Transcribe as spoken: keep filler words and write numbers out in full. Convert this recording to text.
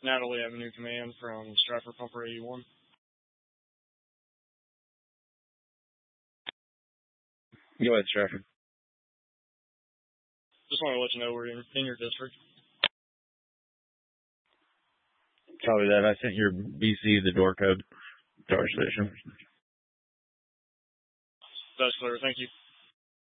Natalie Avenue Command from Stratford Pumper eighty-one. Go ahead, Stratford. Just want to let you know we're in, in your district. Copy that. I sent your B C the door code to our station. That's clear. Thank you.